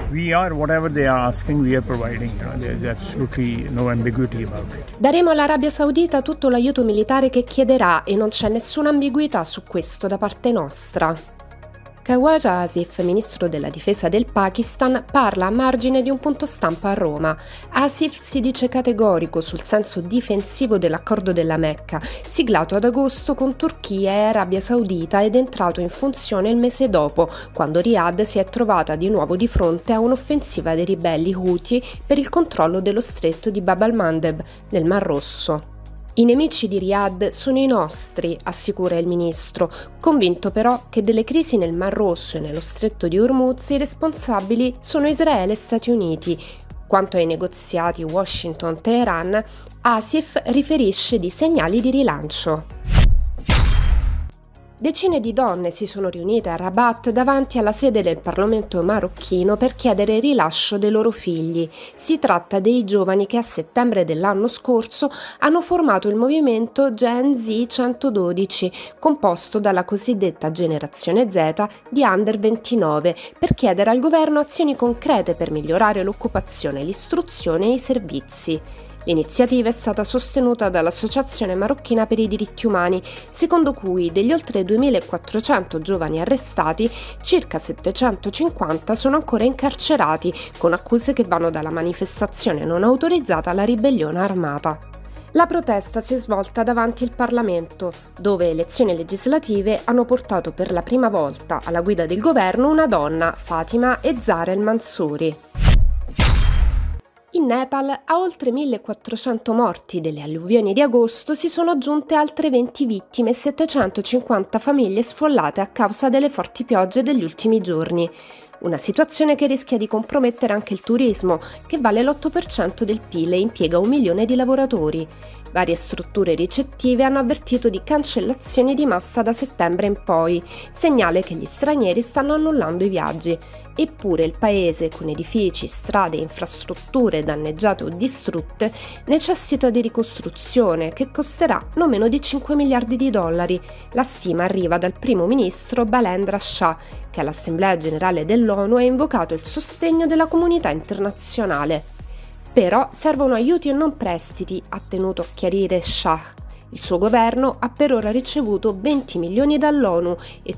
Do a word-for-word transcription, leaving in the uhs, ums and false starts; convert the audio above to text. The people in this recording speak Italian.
We are whatever they are asking, we are providing. You know, there's absolutely no ambiguity about it. Daremo all'Arabia Saudita tutto l'aiuto militare che chiederà e non c'è nessuna ambiguità su questo da parte nostra. Khawaja Asif, ministro della difesa del Pakistan, parla a margine di un punto stampa a Roma. Asif si dice categorico sul senso difensivo dell'accordo della Mecca, siglato ad agosto con Turchia e Arabia Saudita ed entrato in funzione il mese dopo, quando Riyadh si è trovata di nuovo di fronte a un'offensiva dei ribelli Houthi per il controllo dello stretto di Bab al-Mandeb, nel Mar Rosso. I nemici di Riyadh sono i nostri, assicura il ministro, convinto però che delle crisi nel Mar Rosso e nello stretto di Hormuz i responsabili sono Israele e Stati Uniti. Quanto ai negoziati Washington-Teheran, Asif riferisce di segnali di rilancio. Decine di donne si sono riunite a Rabat davanti alla sede del Parlamento marocchino per chiedere il rilascio dei loro figli. Si tratta dei giovani che a settembre dell'anno scorso hanno formato il movimento Gen Z centododici, composto dalla cosiddetta generazione Z di under ventinove, per chiedere al governo azioni concrete per migliorare l'occupazione, l'istruzione e i servizi. L'iniziativa è stata sostenuta dall'Associazione Marocchina per i Diritti Umani, secondo cui degli oltre duemilaquattrocento giovani arrestati, circa settecentocinquanta sono ancora incarcerati, con accuse che vanno dalla manifestazione non autorizzata alla ribellione armata. La protesta si è svolta davanti il Parlamento, dove elezioni legislative hanno portato per la prima volta alla guida del governo una donna, Fatima Ezzar El-Mansouri. In Nepal, a oltre millequattrocento morti delle alluvioni di agosto si sono aggiunte altre venti vittime e settecentocinquanta famiglie sfollate a causa delle forti piogge degli ultimi giorni. Una situazione che rischia di compromettere anche il turismo, che vale l'otto per cento del P I L e impiega un milione di lavoratori. Varie strutture ricettive hanno avvertito di cancellazioni di massa da settembre in poi, segnale che gli stranieri stanno annullando i viaggi. Eppure il paese, con edifici, strade e infrastrutture danneggiate o distrutte, necessita di ricostruzione che costerà non meno di cinque miliardi di dollari. La stima arriva dal primo ministro Balendra Shah, che all'Assemblea Generale dell'ONU ha invocato il sostegno della comunità internazionale. Però servono aiuti e non prestiti, ha tenuto a chiarire Shah. Il suo governo ha per ora ricevuto venti milioni dall'ONU e